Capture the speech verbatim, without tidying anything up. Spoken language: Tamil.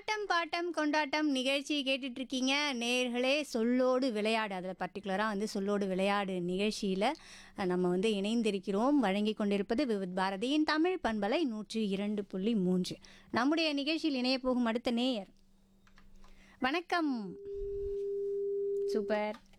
ஆட்டம் பாட்டம் கொண்டாட்டம் நிகழ்ச்சி கேட்டுட்டு இருக்கீங்க நேர்களே. சொல்லோடு விளையாடு, அதில் பர்டிகுலராக வந்து சொல்லோடு விளையாடு நிகழ்ச்சியில் நம்ம வந்து இணைந்திருக்கிறோம். வழங்கி கொண்டிருப்பது விவித் பாரதியின் தமிழ் பண்பலை நூற்றி இரண்டு புள்ளி மூன்று. நம்முடைய நிகழ்ச்சியில் இணைய போகும் அடுத்த நேயர். வணக்கம். சூப்பர்.